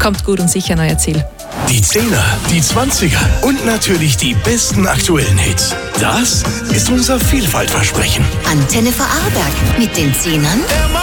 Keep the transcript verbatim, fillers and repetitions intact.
Kommt gut und sicher, neuer Ziel. Die Zehner, die Zwanziger und natürlich die besten aktuellen Hits. Das ist unser Vielfaltversprechen. Antenne Vorarlberg mit den Zehnern